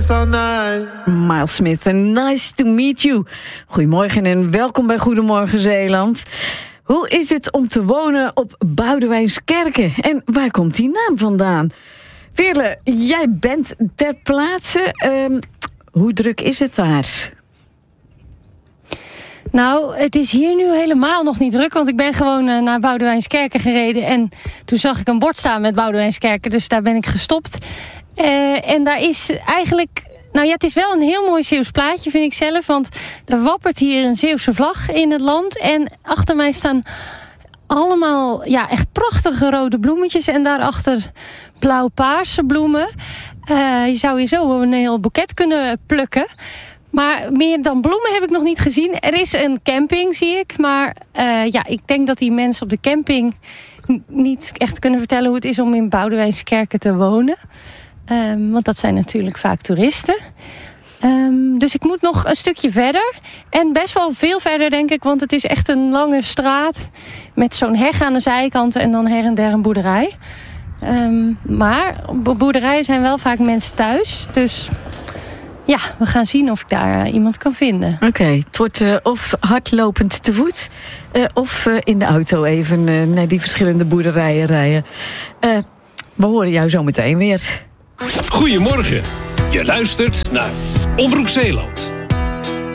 all night. Miles Smith, nice to meet you. Goedemorgen en welkom bij Goedemorgen Zeeland. Hoe is het om te wonen op Boudewijnskerke? En waar komt die naam vandaan? Veerle, jij bent ter plaatse. Hoe druk is het daar? Nou, het is hier nu helemaal nog niet druk, want ik ben gewoon naar Boudewijnskerke gereden. En toen zag ik een bord staan met Boudewijnskerke, dus daar ben ik gestopt. En daar is eigenlijk... Nou ja, het is wel een heel mooi Zeeuws plaatje, vind ik zelf. Want er wappert hier een Zeeuwse vlag in het land. En achter mij staan allemaal echt prachtige rode bloemetjes. En daarachter blauw-paarse bloemen. Je zou hier zo een heel boeket kunnen plukken. Maar meer dan bloemen heb ik nog niet gezien. Er is een camping, zie ik. Maar ik denk dat die mensen op de camping niet echt kunnen vertellen hoe het is om in Boudewijnskerke te wonen. Want dat zijn natuurlijk vaak toeristen. Dus ik moet nog een stukje verder. En best wel veel verder, denk ik. Want het is echt een lange straat. Met zo'n heg aan de zijkanten. En dan her en der een boerderij. Maar op boerderijen zijn wel vaak mensen thuis. Dus ja, we gaan zien of ik daar iemand kan vinden. Oké, het wordt of hardlopend te voet. Of in de auto even naar die verschillende boerderijen rijden. We horen jou zo meteen weer. Goedemorgen. Je luistert naar Omroep Zeeland.